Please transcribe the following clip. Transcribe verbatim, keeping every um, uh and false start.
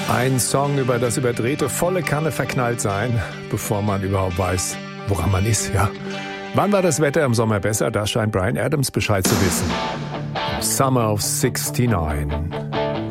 Ein Song über das überdrehte volle Kanne verknallt sein, bevor man überhaupt weiß, woran man ist, ja. Wann war das Wetter im Sommer besser? Da scheint Bryan Adams Bescheid zu wissen. Summer of sixty-nine.